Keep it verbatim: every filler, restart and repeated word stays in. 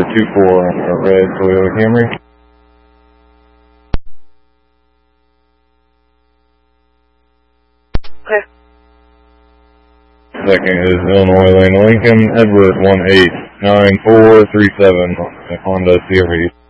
two four on a red Toyota Camry. Okay. Second is Illinois Lane Lincoln, Edward one eight nine four three seven, Honda C R V.